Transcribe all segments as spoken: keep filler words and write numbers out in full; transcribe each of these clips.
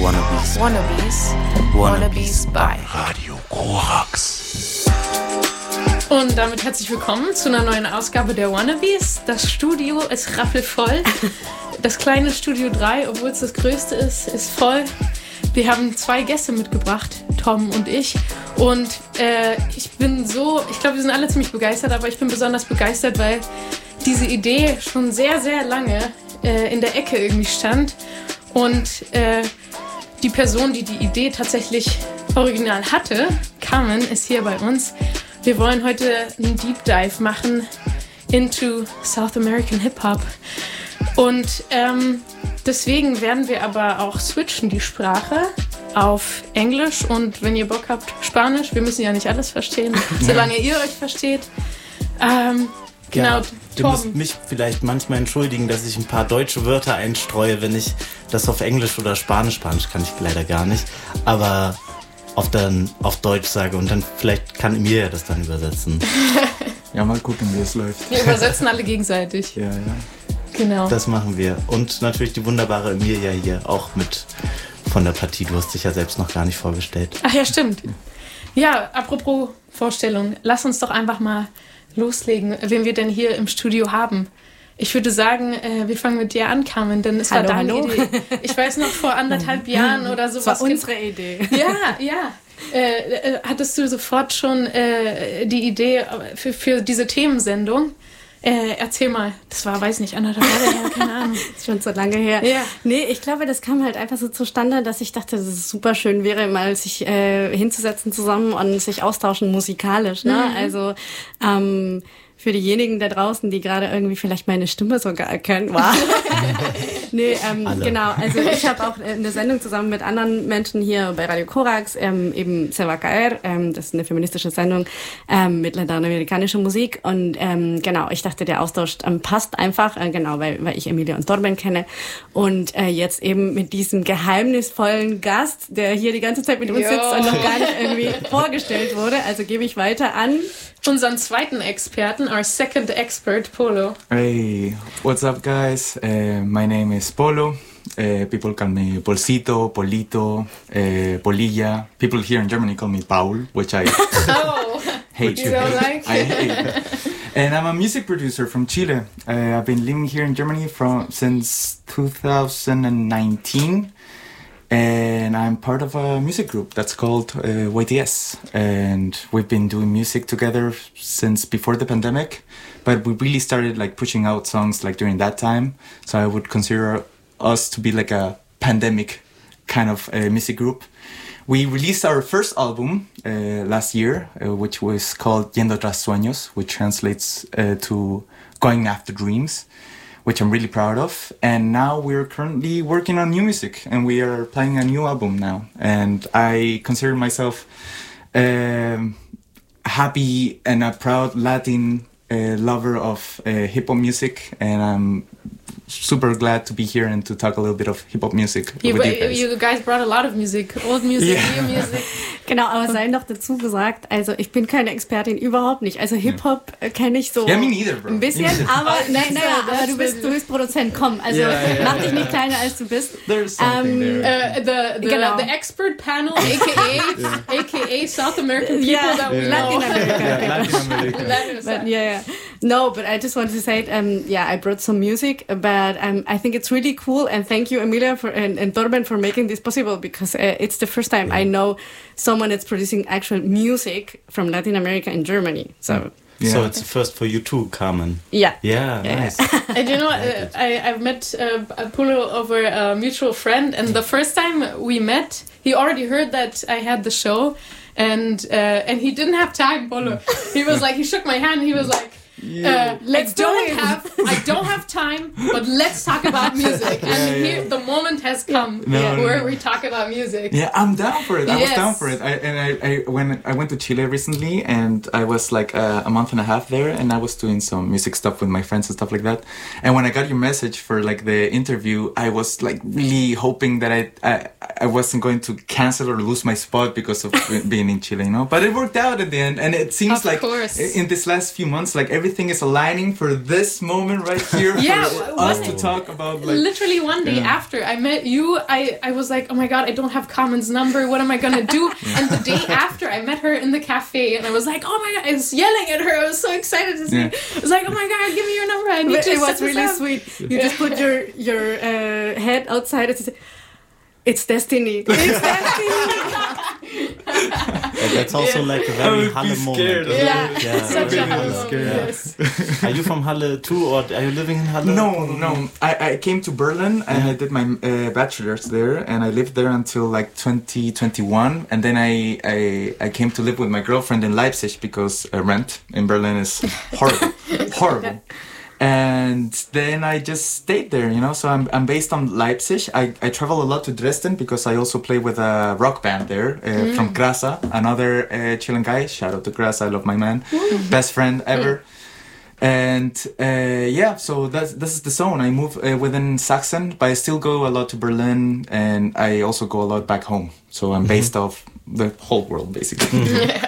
Wannabes. Wannabes. Wannabes bei Radio Korax. Und damit herzlich willkommen zu einer neuen Ausgabe der Wannabes. Das Studio ist rappelvoll. Das kleine Studio drei, obwohl es das größte ist, ist voll. Wir haben zwei Gäste mitgebracht, Tom und ich. Und äh, ich bin so, ich glaube, wir sind alle ziemlich begeistert, aber ich bin besonders begeistert, weil diese Idee schon sehr, sehr lange äh, in der Ecke irgendwie stand. Und äh, die Person, die die Idee tatsächlich original hatte, Carmen, ist hier bei uns. Wir wollen heute einen Deep Dive machen into South American Hip-Hop. Und ähm, deswegen werden wir aber auch switchen, die Sprache, auf Englisch. Und wenn ihr Bock habt, Spanisch. Wir müssen ja nicht alles verstehen, solange ihr euch versteht. Ähm, genau, ja, du musst mich vielleicht manchmal entschuldigen, dass ich ein paar deutsche Wörter einstreue, wenn ich das auf Englisch oder Spanisch, Spanisch kann ich leider gar nicht, aber auf, dann, auf Deutsch sage und dann vielleicht kann Emilia das dann übersetzen. Ja, mal gucken, wie es läuft. Wir übersetzen alle gegenseitig. Ja, ja. Genau. Das machen wir. Und natürlich die wunderbare Emilia hier auch mit von der Partie. Du hast dich ja selbst noch gar nicht vorgestellt. Ach ja, stimmt. Ja, apropos Vorstellung, lass uns doch einfach mal loslegen, wen wir denn hier im Studio haben. Ich würde sagen, äh, wir fangen mit dir an, Carmen, denn es hallo, war deine hallo. Idee. Ich weiß noch, vor anderthalb Jahren oder sowas. Das war unsere Idee. Ja, ja. Äh, äh, hattest du sofort schon äh, die Idee für, für diese Themensendung? Äh, erzähl mal, das war, weiß nicht, anderthalb Jahre her, keine Ahnung. Das ist schon so lange her. Ja. Nee, ich glaube, das kam halt einfach so zustande, dass ich dachte, dass es super schön wäre, mal sich äh, hinzusetzen zusammen und sich austauschen musikalisch. Ne? Mhm. Also ähm, für diejenigen da draußen, die gerade irgendwie vielleicht meine Stimme sogar erkennen. Wow. Nee, ähm, genau. Also ich habe auch eine Sendung zusammen mit anderen Menschen hier bei Radio Korax, ähm, eben Se va caer, ähm, das ist eine feministische Sendung ähm, mit lateinamerikanischer Musik. Und ähm, genau, ich dachte, der Austausch ähm, passt einfach, äh, genau, weil, weil ich Emilia und Torben kenne. Und äh, jetzt eben mit diesem geheimnisvollen Gast, der hier die ganze Zeit mit uns jo. sitzt und noch gar nicht irgendwie vorgestellt wurde. Also gebe ich weiter an unseren zweiten Experten, our second expert, Polo. Hey, what's up, guys? Uh, my name is Polo. Uh, people call me Polcito, Polito, uh, Polilla. People here in Germany call me Paul, which I oh, hate. You don't like I hate. And I'm a music producer from Chile. Uh, I've been living here in Germany from since two thousand nineteen. And I'm part of a music group that's called uh, Y T S. And we've been doing music together since before the pandemic. But we really started like pushing out songs like during that time. So I would consider us to be like a pandemic kind of uh, music group. We released our first album uh, last year, uh, which was called Yendo Tras Sueños, which translates uh, to Going After Dreams, which I'm really proud of. And now we're currently working on new music and we are playing a new album now. And I consider myself um, happy and a proud Latin uh, lover of uh, hip-hop music. And I'm super glad to be here and to talk a little bit of hip-hop music you, with you guys. You guys brought a lot of music, old music, yeah. new music. Genau, aber sei noch dazu gesagt, also ich bin keine Expertin, überhaupt nicht. Also Hip-Hop äh, kenne ich so ja, me neither, bro. ein bisschen, aber nein, naja, aber du bist, du bist Produzent, komm, also yeah, yeah, mach dich nicht kleiner als du bist. There's something ähm, there. Uh, the the, genau. the expert panel, aka yeah. aka South American people yeah. that we yeah. know. Latin America. Yeah, Latin America. Latin But yeah, yeah. No, but I just wanted to say, um, yeah, I brought some music, but um, I think it's really cool, and thank you, Emilia, for and, and Torben for making this possible, because uh, it's the first time yeah. I know someone that's producing actual music from Latin America in Germany. So. Yeah. So it's the first for you too, Carmen. Yeah. Yeah, yeah. nice. And you know, uh, I, I've met uh, Pulo over a mutual friend, and the first time we met, he already heard that I had the show, and uh, and he didn't have time, Polo. He was like, he shook my hand, he was like, Yeah. Uh, let's I don't do it. have I don't have time, but let's talk about music. Yeah, and yeah. here the moment has come No, yeah, no, where no. we talk about music. Yeah, I'm down for it. I Yes. was down for it. I, and I, I when I went to Chile recently, and I was like uh, a month and a half there, and I was doing some music stuff with my friends and stuff like that. And when I got your message for like the interview, I was like really hoping that I I, I wasn't going to cancel or lose my spot because of being in Chile, you know. But it worked out at the end, and it seems Of like course. in this last few months, like everything everything is aligning for this moment right here. Yeah, for one us day- to talk about like. Literally one day Yeah. after I met you, I, I was like, oh my god, I don't have Carmen's number. What am I gonna do? And the day after, I met her in the cafe, and I was like, oh my god, I was yelling at her. I was so excited to see. Yeah. I was like, oh my god, give me your number. I need But to it set was this really up. sweet. You just put your your uh, head outside and said, "It's destiny. It's destiny." Yeah, that's also like a I very would be Halle scared. moment. Yeah, Yeah. such a Really Halle scared. moment. Yes. Are you from Halle too, or are you living in Halle? No, no. I, I came to Berlin and Yeah. I did my uh, bachelor's there, and I lived there until like twenty twenty-one, and then I, I I came to live with my girlfriend in Leipzig because uh, rent in Berlin is horrible, horrible. And then I just stayed there, you know. So I'm I'm based on Leipzig. I, I travel a lot to Dresden because I also play with a rock band there uh, from Grasa, another uh, chilling guy. Shout out to Grasa, I love my man, best friend ever. And uh, yeah, so that's this is the zone. I move uh, within Sachsen, but I still go a lot to Berlin, and I also go a lot back home. So I'm based off the whole world, basically.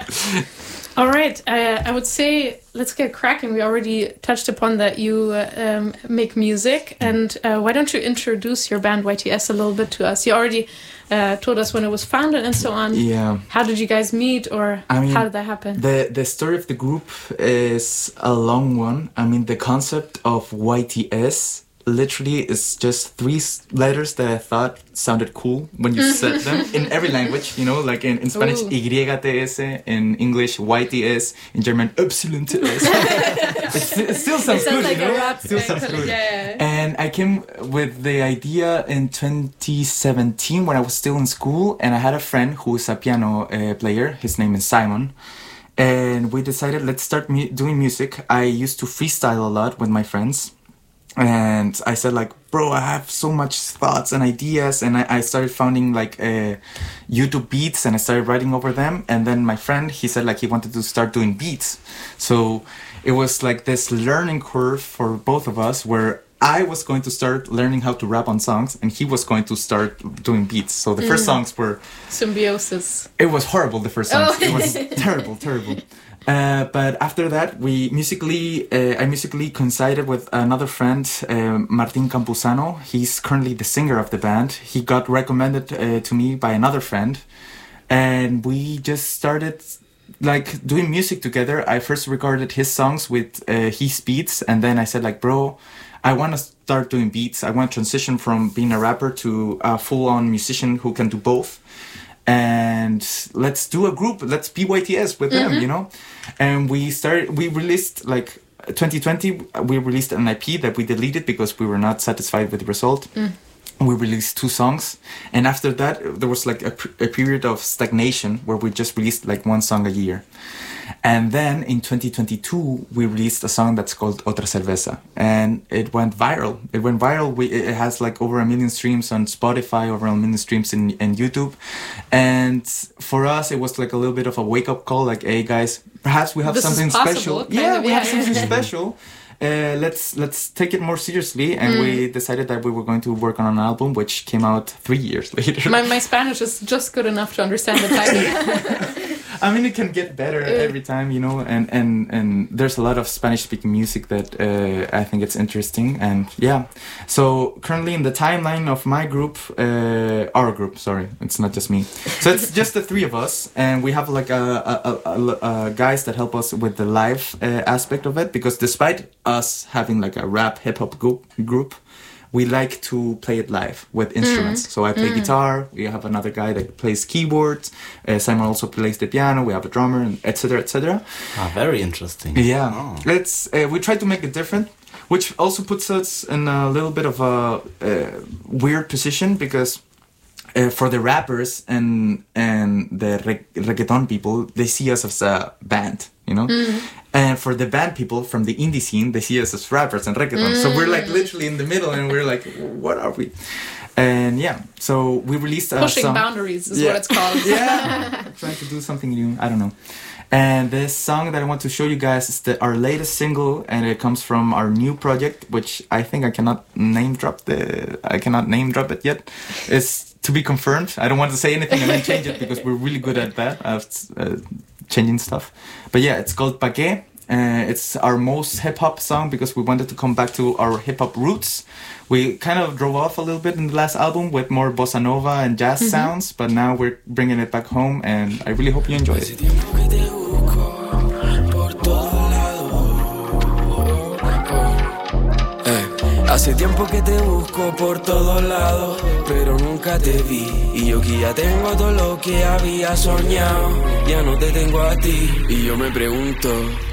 All right, uh, I would say let's get cracking. We already touched upon that you uh, um, make music, and uh, why don't you introduce your band Y T S a little bit to us? You already uh, told us when it was founded and so on. Yeah. How did you guys meet, or I mean, how did that happen? The the story of the group is a long one. I mean, the concept of Y T S literally is just three s- letters that I thought sounded cool when you said them in every language, you know, like in, in Spanish, Ooh. Y T S, in English, Y T S, in German, Epsilon T S. It's- it still sounds It sounds good, like you a know? rap. Still sounds good. Yeah. And I came with the idea in twenty seventeen when I was still in school, and I had a friend who is a piano uh, player. His name is Simon. And we decided, let's start mu- doing music. I used to freestyle a lot with my friends. And I said like, bro, I have so much thoughts and ideas. And I, I started finding like uh, YouTube beats, and I started writing over them. And then my friend, he said like he wanted to start doing beats. So it was like this learning curve for both of us where I was going to start learning how to rap on songs, and he was going to start doing beats. So the first songs were, Symbiosis. it was horrible, the first songs. Oh. It was terrible, terrible. Uh, but after that, we musically, uh, I musically coincided with another friend, uh, Martin Campuzano. He's currently the singer of the band. He got recommended uh, to me by another friend, and we just started like doing music together. I first recorded his songs with uh, his beats, and then I said like, bro, I want to start doing beats. I want to transition from being a rapper to a full-on musician who can do both. And let's do a group. Let's be Y T S with them, you know. And we started. We released like twenty twenty. We released an I P that we deleted because we were not satisfied with the result. We released two songs, and after that, there was like a, a period of stagnation where we just released like one song a year. And then in twenty twenty-two, we released a song that's called Otra Cerveza, and it went viral. It went viral. We, it has like over a million streams on Spotify, over a million streams in, in YouTube. And for us, it was like a little bit of a wake-up call, like, hey guys, perhaps we have This is something possible, special. kind Yeah, of, we yeah, have yeah. something special. Uh, let's let's take it more seriously, and we decided that we were going to work on an album, which came out three years later. My, my Spanish is just good enough to understand the title. I mean, it can get better every time, you know, and, and, and there's a lot of Spanish-speaking music that uh, I think it's interesting, and yeah. So currently in the timeline of my group, uh, our group, sorry, it's not just me. So it's just the three of us, and we have like a, a, a, a, a guys that help us with the live uh, aspect of it, because despite us having like a rap hip-hop group, group we like to play it live with instruments. So I play guitar, we have another guy that plays keyboards, uh, Simon also plays the piano, we have a drummer, and et cetera, et cetera. Ah, very interesting. Yeah, Oh. it's uh, we try to make it different, which also puts us in a little bit of a uh, weird position, because uh, for the rappers and and the reg- reggaeton people, they see us as a band, you know. And for the band people from the indie scene, they see us as rappers and reggaeton. So we're like literally in the middle, and we're like, what are we? And yeah, so we released a Pushing song. boundaries is Yeah. what it's called. Yeah, trying to do something new. I don't know. And this song that I want to show you guys is the, our latest single, and it comes from our new project, which I think I cannot name drop the. I cannot name drop it yet. It's to be confirmed. I don't want to say anything and then change it, because we're really good at that, of uh, changing stuff. But yeah, it's called Paqué, Uh, it's our most hip-hop song because we wanted to come back to our hip-hop roots. We kind of drove off a little bit in the last album with more bossa nova and jazz mm-hmm. sounds, but now we're bringing it back home, and I really hope you enjoy it. Hace tiempo que te busco por todos lados, pero nunca te vi. Y yo que ya tengo todo lo que había soñado, ya no te tengo a ti. Y yo me pregunto,